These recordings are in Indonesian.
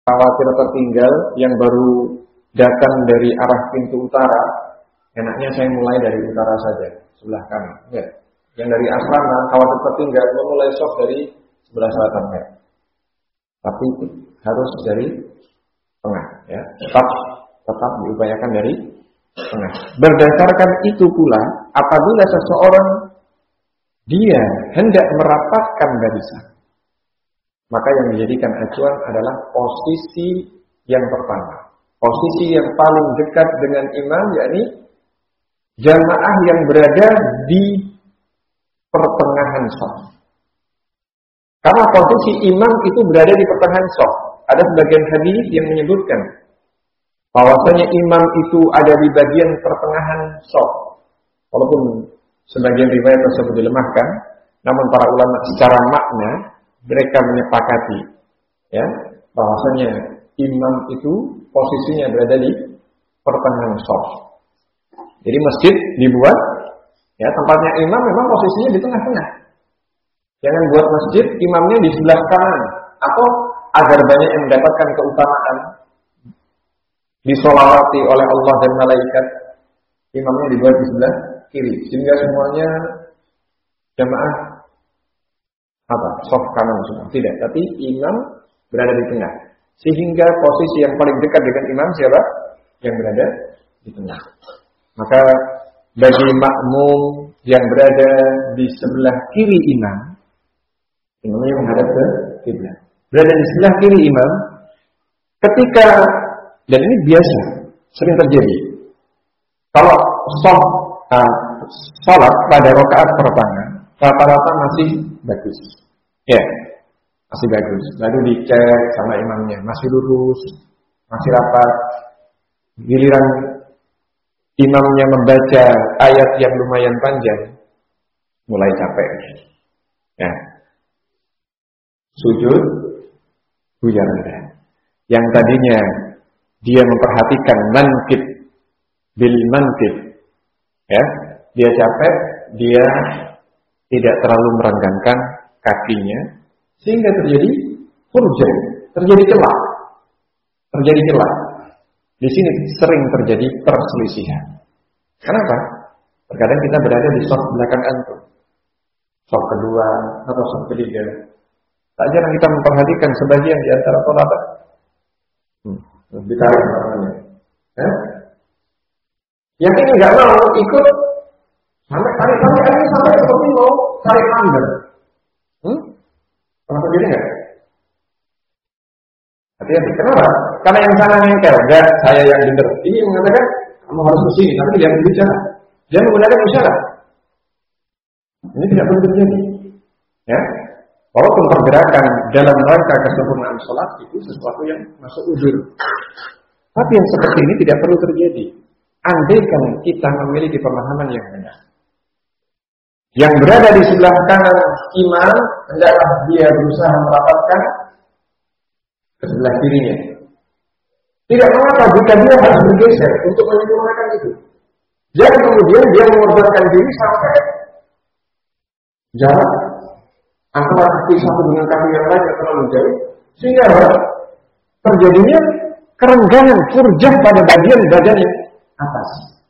khawatir tertinggal, yang baru datang dari arah pintu utara, enaknya saya mulai dari utara saja, sebelah kanan. Enggak. Yang dari asrama khawatir tertinggal, memulai soft dari sebelah selatan. Enggak. Tapi harus dari tengah, ya. Tetap diupayakan dari tengah. Berdasarkan itu pula, apabila seseorang dia hendak merapatkan barisan, maka yang dijadikan acuan adalah posisi yang pertama. Posisi yang paling dekat dengan imam, yakni jamaah yang berada di pertengahan shaf. Karena posisi imam itu berada di pertengahan shaf. Ada sebagian hadis yang menyebutkan bahwasanya imam itu ada di bagian pertengahan shaf. Walaupun sebagian riwayat tersebut dilemahkan, namun para ulama secara makna mereka menyepakati, ya, bahwasanya imam itu posisinya berada di pertengahan shaf. Jadi masjid dibuat, ya, tempatnya imam memang posisinya di tengah-tengah. Jangan buat masjid imamnya di sebelah kanan, atau agar banyak yang mendapatkan keutamaan disolawati oleh Allah dan malaikat, imamnya dibuat di sebelah kiri, sehingga semuanya jamaah shaf kanan semua. Tidak, tapi imam berada di tengah. Sehingga posisi yang paling dekat dengan imam siapa? Yang berada di tengah. Maka bagi makmum yang berada di sebelah kiri imam, imamnya menghadap ke kiblat. Berada di sebelah kiri imam, ketika, dan ini biasa, sering terjadi. Kalau salat pada rakaat pertama, rata-rata masih bagus. Ya, masih bagus. Lalu dicek sama imamnya, masih lurus, masih rapat. Giliran imamnya membaca ayat yang lumayan panjang, mulai capek. Ya. Sujud, buyar rendah. Yang tadinya dia memperhatikan mankib bil mankib, ya, dia capek, dia tidak terlalu merenggangkan kakinya, sehingga terjadi furjah, terjadi celah. Di sini sering terjadi perselisihan. Kenapa? Terkadang kita berada di shaf belakang antum, shaf kedua atau shaf ketiga. Tak jarang kita memperhatikan sebagian di antara sahabat. Ditarik namanya. Yang ini nggak mau ikut, sampai seperti mau tarik tangan. Pernah terjadi nggak? Hati-hati. Kenapa? Karena yang sana nengkel, enggak, saya yang benar. Ini mengatakan kamu harus ke sini, tapi jangan berbicara. Jangan menggunakan isyarat. Ini tidak perlu terjadi. Ya, walaupun pergerakan dalam rangka kesempurnaan sholat itu sesuatu yang masuk uzur. Tapi yang seperti ini tidak perlu terjadi. Andaikan kita memiliki pemahaman yang benar. Yang berada di sebelah kanan imam, hendaklah dia berusaha merapatkan ke sebelah kirinya. Tidak mengapa jika dia harus bergeser untuk menyempurnakan itu. Jangan kemudian dia mengorbankan diri sampai jarak antara kaki satu dengan kaki yang lain yang terlalu jauh, sehingga terjadinya kerenggangan, furjah pada bagian yang atas.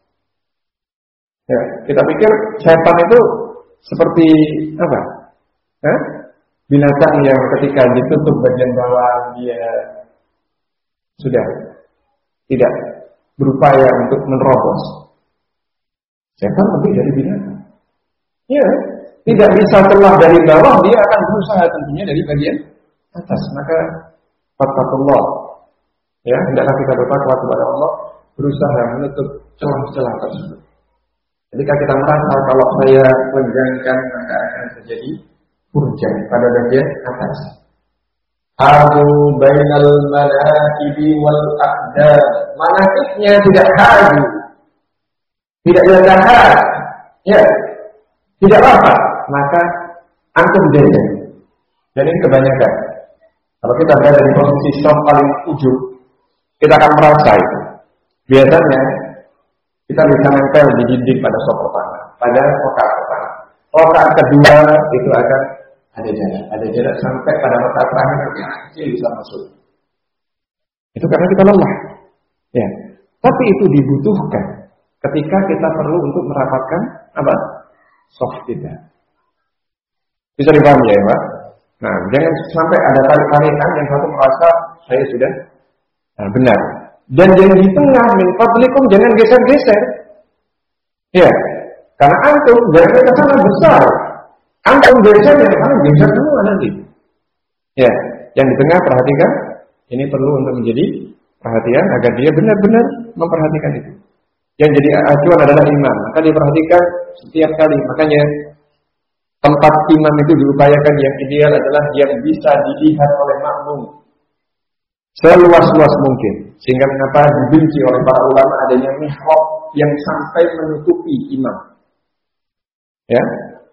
Ya, kita pikir setan itu seperti apa? Binatang yang ketika ditutup bagian bawah dia sudah tidak berupaya untuk menerobos. Setan lebih dari binatang. Ya, tidak bisa telah dari bawah, dia akan berusaha tentunya dari bagian atas. Maka fattaqullah. Ya, hendaklah kita bertakwa kepada Allah, berusaha menutup celah-celah tersebut. Ketika kita merasa kalau saya lenggangkan, maka akan terjadi furjah pada bagian atas. Hadu bainal manakibi wal aqdam. Manakibnya tidak hadu, tidak jaga had, ya, tidak rapat, maka antum jaga. Dan ini kebanyakan. Kalau kita berada di posisi shaf paling ujung, kita akan merasa itu. Biasanya kita bisa nempel di dinding pada shaf pertama, pada rakaat pertama. Rakaat kedua itu akan ada jarak sampai pada rakaat terakhir yang kecil bisa masuk. Itu karena kita lemah. Ya. Tapi itu dibutuhkan ketika kita perlu untuk merapatkan apa? Soft kita. Bisa dipahami ya, Pak? Nah, jangan sampai ada tarik-tarikan yang satu merasa saya sudah benar. Dan yang di tengah min fadlikum jangan geser-geser. Ya. Karena antum jaraknya ke sana besar. Antum geser yang sana geser semua nanti. Ya, yang di tengah perhatikan. Ini perlu untuk menjadi perhatian agar dia benar-benar memperhatikan itu. Yang jadi acuan adalah imam. Maka dia perhatikan setiap kali. Makanya tempat imam itu diupayakan yang ideal adalah yang bisa dilihat oleh makmum seluas-luas mungkin. Sehingga mengapa dibenci oleh para ulama adanya mihrab yang sampai menutupi imam. Ya,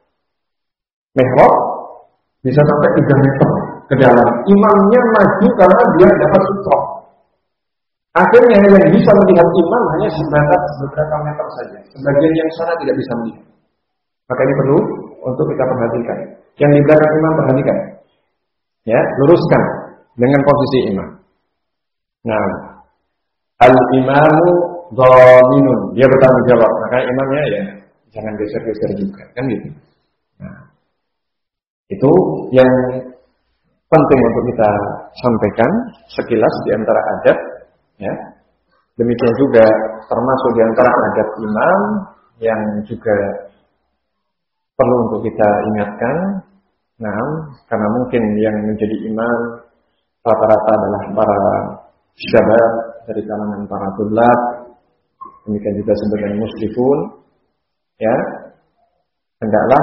mihrab bisa sampai 3 meter ke dalam. Imamnya maju karena dia dapat sutra. Akhirnya yang bisa melihat imam hanya sebatas beberapa meter saja. Sebagian yang sana tidak bisa melihat. Maka ini perlu untuk kita perhatikan. Yang di belakang imam perhatikan. Ya, luruskan dengan posisi imam. Nah, al-imamu dhaminun. Dia bertanggung jawab. Maka imamnya ya jangan geser-geser juga, kan gitu. Nah, itu yang penting untuk kita sampaikan sekilas di antara adab, ya. Demikian juga termasuk di antara adab imam yang juga perlu untuk kita ingatkan. Nah, karena mungkin yang menjadi imam rata-rata adalah para syabab dari kalangan para tulab, demikian juga sebagian musyrifun, ya. Hendaklah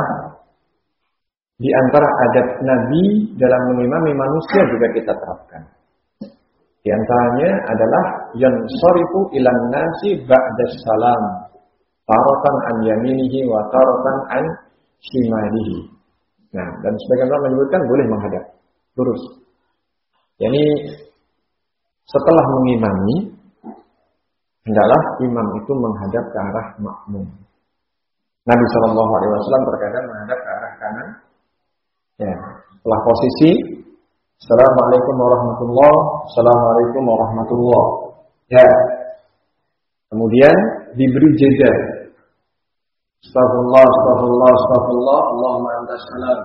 di antara adab Nabi dalam mengimami manusia juga kita terapkan. Di antaranya adalah yansarifu ilan nasi ba'da salam, taratan an yaminihi wa taratan an shimalihi. Nah, dan sebagian orang menyebutkan boleh menghadap lurus. Yani setelah mengimami, hendaklah imam itu menghadap ke arah makmum. Nabi SAW terkadang menghadap ke arah kanan. Ya, setelah posisi Assalamualaikum warahmatullahi wabarakatuh. Assalamualaikum warahmatullahi wabarakatuh. Ya. Kemudian diberi jeda. Astagfirullah, astagfirullah, astagfirullah, Allahumma antas salam.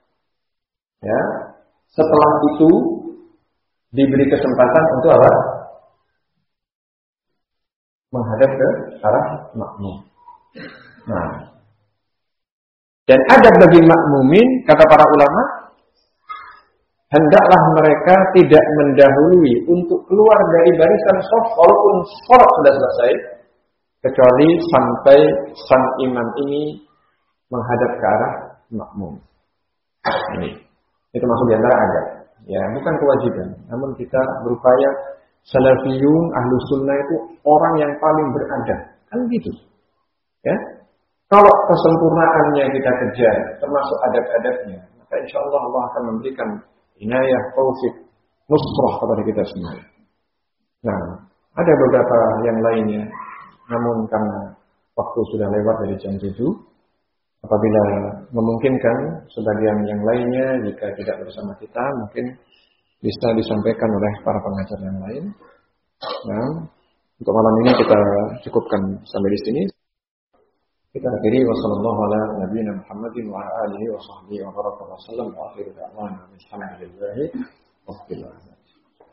Ya. Setelah itu diberi kesempatan untuk apa? Menghadap ke arah makmum. Nah, dan adab bagi makmumin, kata para ulama, hendaklah mereka tidak mendahului untuk keluar dari barisan shaf walaupun sholat sudah selesai, kecuali sampai sang imam ini menghadap ke arah makmum. Ini itu masuk di antara adab. Ya, bukan kewajiban, namun kita berupaya salafiyun, ahlu sunnah itu orang yang paling beradab, kan gitu. Ya. Kalau kesempurnaannya kita kejar, termasuk adab-adabnya, maka insya Allah Allah akan memberikan inayah, taufik, nusrah kepada kita semua. Nah, ada beberapa yang lainnya, namun karena waktu sudah lewat dari jam 7, apabila memungkinkan sebagian yang lainnya, jika tidak bersama kita, mungkin bisa disampaikan oleh para pengajar yang lain. Nah, untuk malam ini kita cukupkan sampai di sini. Kita akhiri wassallallahu ala nabiyina Muhammadin wa ala alihi wa sahbihi wa baraka wa sallam wa akhiru da'wana alhamdulillahi rabbil alamin.